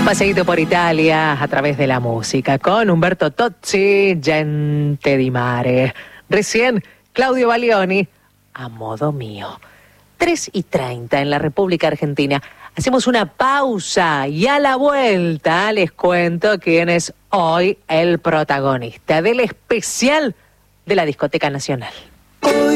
Paseíto por Italia a través de la música con Umberto Tozzi, Gente di Mare. Recién, Claudio Baglioni, A Modo Mío. 3:30 en la República Argentina. Hacemos una pausa y a la vuelta les cuento quién es hoy el protagonista del especial de la Discoteca Nacional.